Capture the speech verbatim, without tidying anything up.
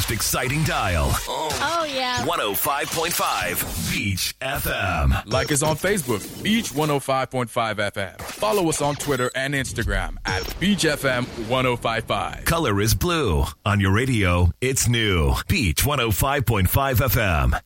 most exciting dial. Oh, yeah. one oh five point five Beach F M. Like us on Facebook, Beach one oh five point five F M. Follow us on Twitter and Instagram at Beach F M ten fifty-five. Color is blue. On your radio, it's new. Beach one oh five point five F M.